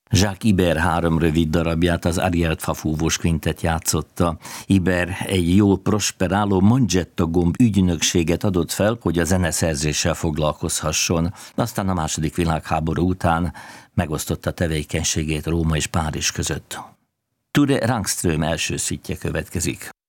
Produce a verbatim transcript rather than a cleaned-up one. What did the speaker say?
Jacques Ibert három rövid darabját az Ariel Fafúvós kvintet játszotta. Ibert egy jól prosperáló Mangetta gomb ügynökséget adott fel, hogy a zeneszerzéssel foglalkozhasson. Aztán a második világháború után megosztotta tevékenységét Róma és Párizs között. Ture Rangström első szüttje következik.